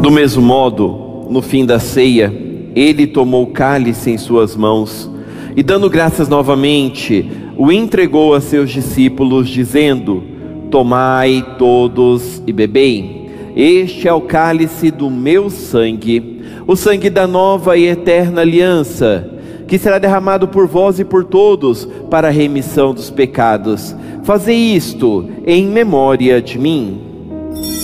Do mesmo modo, no fim da ceia, ele tomou o cálice em suas mãos e, dando graças novamente, o entregou a seus discípulos, dizendo: tomai todos e bebei. Este é o cálice do meu sangue, o sangue da nova e eterna aliança, que será derramado por vós e por todos para a remissão dos pecados. Fazei isto em memória de mim.